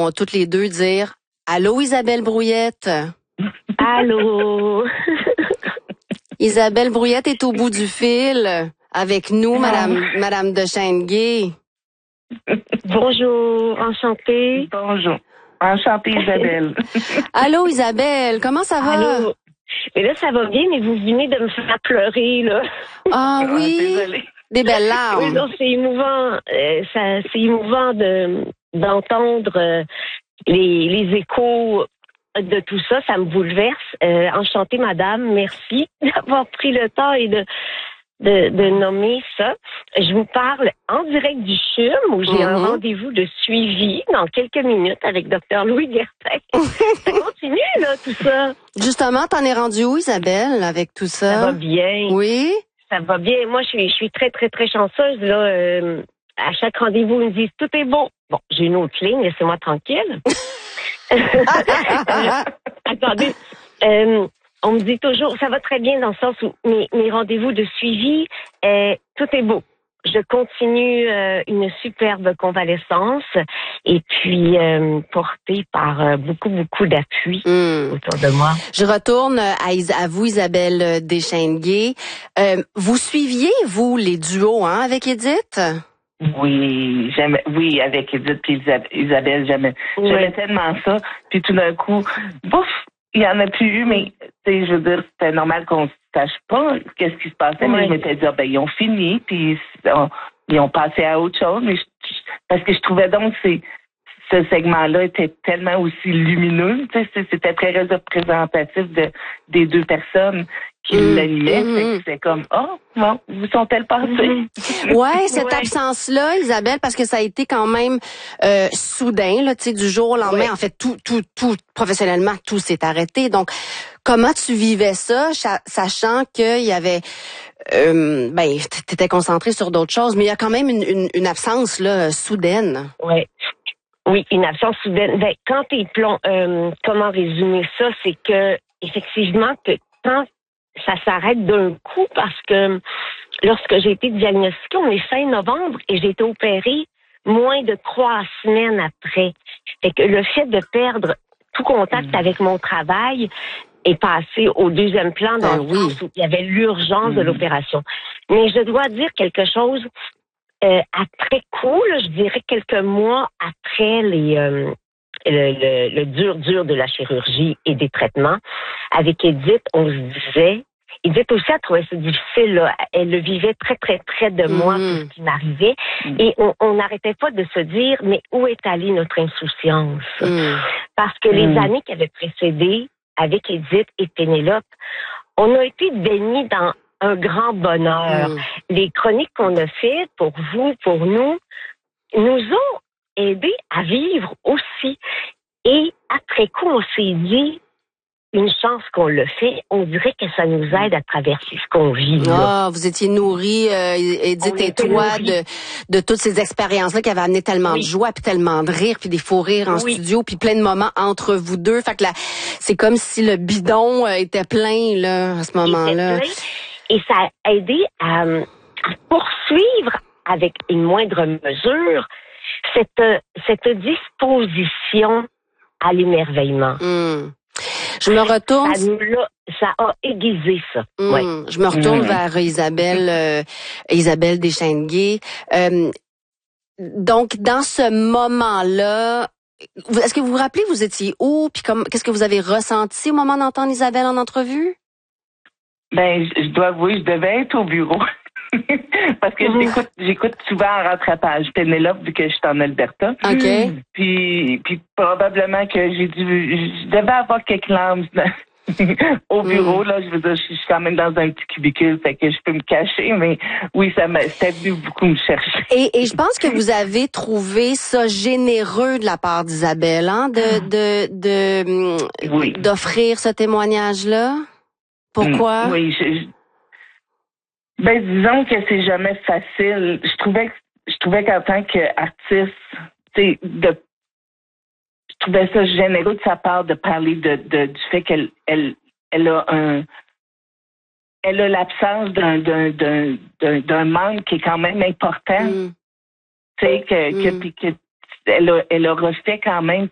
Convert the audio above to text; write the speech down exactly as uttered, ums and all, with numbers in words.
allons toutes les deux dire « Allô, Isabelle Brouillette? » Allô? Isabelle Brouillette est au bout du fil avec nous, Madame, Madame de Chêne-Gay. Bonjour, enchantée. Bonjour. Enchantée, Isabelle. Allô, Isabelle, comment ça va? Allô? Mais là, ça va bien, mais vous venez de me faire pleurer, là. Ah oui? Ah, désolée. Des belles larmes. Oui, non, c'est émouvant. Euh, ça, c'est émouvant de, d'entendre euh, les, les échos de tout ça. Ça me bouleverse. Euh, enchantée, madame. Merci d'avoir pris le temps et de, de, de nommer ça. Je vous parle en direct du C H U M où j'ai mm-hmm. un rendez-vous de suivi dans quelques minutes avec docteur Louis Guertin. Ça continue, là, tout ça. Justement, t'en es rendu où, Isabelle, avec tout ça? Ça va bien. Oui? Ça va bien. Moi, je suis, je suis très, très, très chanceuse. Là, euh, à chaque rendez-vous, ils me disent « Tout est beau ». Bon, j'ai une autre ligne, laissez-moi tranquille. euh, attendez. Euh, on me dit toujours, ça va très bien dans le sens où mes, mes rendez-vous de suivi, euh, tout est beau. Je continue euh, une superbe convalescence et puis euh, portée par euh, beaucoup, beaucoup d'appui mmh. autour de moi. Je retourne à, Is- à vous, Isabelle Deschênes-Gay. Euh, vous suiviez, vous, les duos hein, avec Édith? Oui, j'aimais, oui, avec Édith et Isabelle, j'aimais, oui. j'aimais tellement ça. Puis tout d'un coup, bouf, il y en a plus eu, mais tu sais, je veux dire, c'était normal qu'on sache pas qu'est-ce qui se passait, oui. mais je m'étais dit, ah, ben, ils ont fini, puis on, ils ont passé à autre chose, mais je, parce que je trouvais donc que ce segment-là était tellement aussi lumineux, tu sais, c'était très représentatif de, des deux personnes qui mmh, l'animaient, mmh. c'est comme, oh, bon, vous sont-elles passées? Mmh. Ouais, cette ouais. absence-là, Isabelle, parce que ça a été quand même euh, soudain, là, tu sais, du jour au lendemain, ouais. en fait, tout, tout, tout, professionnellement, tout s'est arrêté, donc, comment tu vivais ça, sachant qu'il y avait, euh, ben, t'étais concentré sur d'autres choses, mais il y a quand même une, une, une absence là soudaine. Ouais. Oui, une absence soudaine. Ben, quand t'es plomb, euh, comment résumer ça, c'est que effectivement que quand ça s'arrête d'un coup, parce que lorsque j'ai été diagnostiquée, on est fin novembre et j'ai été opérée moins de trois semaines après. Fait que le fait de perdre tout contact mmh. avec mon travail est passé au deuxième plan dans ben le oui. sens où il y avait l'urgence mmh. de l'opération. Mais je dois dire quelque chose, euh, après coup, là, je dirais quelques mois après les euh, le, le, le dur dur de la chirurgie et des traitements, avec Édith, on se disait, Édith aussi a trouvé ça difficile, là. Elle le vivait très très près de moi, mmh. tout ce qui m'arrivait, mmh. et on n'arrêtait pas de se dire, mais où est allée notre insouciance? Mmh. Parce que mmh. les années qui avaient précédé, avec Édith et Pénélope, on a été baignés dans un grand bonheur. Mmh. Les chroniques qu'on a faites pour vous, pour nous, nous ont aidés à vivre aussi. Et après coup, on s'est dit, une chance qu'on le fait, on dirait que ça nous aide à traverser ce qu'on vit. Ah, vous étiez nourris, euh, Édith et toi, de, de toutes ces expériences-là qui avaient amené tellement oui. de joie, puis tellement de rire, puis des faux rires en oui. studio, puis plein de moments entre vous deux. Fait que là, c'est comme si le bidon euh, était plein là à ce moment-là. Et ça a aidé à, à poursuivre avec une moindre mesure cette cette disposition à l'émerveillement. Mmh. Je me retourne. Ça, nous l'a, ça a aiguisé ça. Mmh. Ouais. Je me retourne mmh. vers Isabelle, euh, Isabelle Deschênes-Gay. Euh, donc, dans ce moment-là, est-ce que vous vous rappelez, vous étiez où, puis comme, qu'est-ce que vous avez ressenti au moment d'entendre Isabelle en entrevue? Ben, je, je dois avouer, je devais être au bureau. Parce que mmh. j'écoute, j'écoute souvent en rattrapage Pénélope, vu que je suis en Alberta. OK. Puis, puis probablement que j'ai dû, je devais avoir quelques larmes au bureau, mmh. là. Je veux dire, je suis quand même dans un petit cubicule, fait que je peux me cacher, mais oui, ça m'a, c'était venu beaucoup me chercher. Et, et je pense que vous avez trouvé ça généreux de la part d'Isabelle, hein, de, de, de, oui. d'offrir ce témoignage-là. Pourquoi? Mmh. Oui, je, je Ben, disons que c'est jamais facile. Je trouvais que, je trouvais qu'en tant qu'artiste, tu sais, de, je trouvais ça généreux de sa part de parler de, de du fait qu'elle, elle, elle a un, elle a l'absence d'un, d'un, d'un, d'un, d'un manque qui est quand même important. Mm. Tu sais, que, mm. que, que, elle a, elle a refait quand même